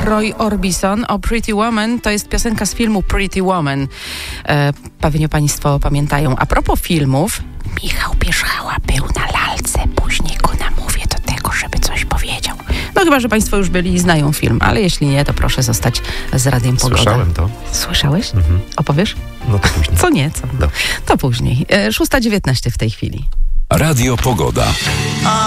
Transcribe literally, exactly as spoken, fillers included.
Roy Orbison o Pretty Woman. To jest piosenka z filmu Pretty Woman. E, pewnie państwo pamiętają. A propos filmów, Michał Pierzchała był na lalce. Później go namówię do tego, żeby coś powiedział. No chyba, że państwo już byli i znają film, ale jeśli nie, to proszę zostać z Radiem Pogoda. Słyszałem to. Słyszałeś? Mhm. Opowiesz? No to później. Co nieco. No. To później. E, szósta dziewiętnaście w tej chwili. Radio Pogoda.